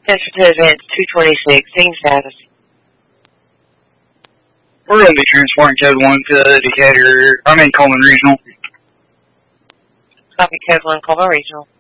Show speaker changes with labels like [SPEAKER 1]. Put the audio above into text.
[SPEAKER 1] Central to Advance 226, scene status.
[SPEAKER 2] We're going to be transporting Code 1 to Decatur, Coleman Regional.
[SPEAKER 1] Copy, Code 1, Coleman Regional.